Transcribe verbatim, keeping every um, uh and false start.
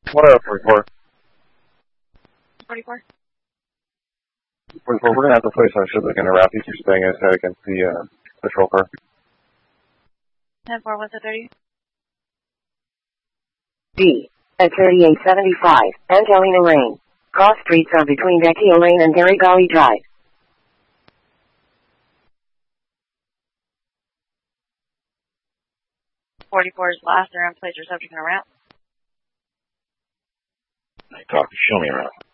What up, forty-four? forty-four? forty-four, we're going to have to place our ship again to wrap you for staying inside against the uh, patrol car. ten four, what's the thirty? D. At thirty-eight seventy-five, Angelina Lane. Cross streets are between Vecchio Lane and Garibaldi Drive. forty-four is last. They're in place. Your subject in a ramp. I talk. Show me around.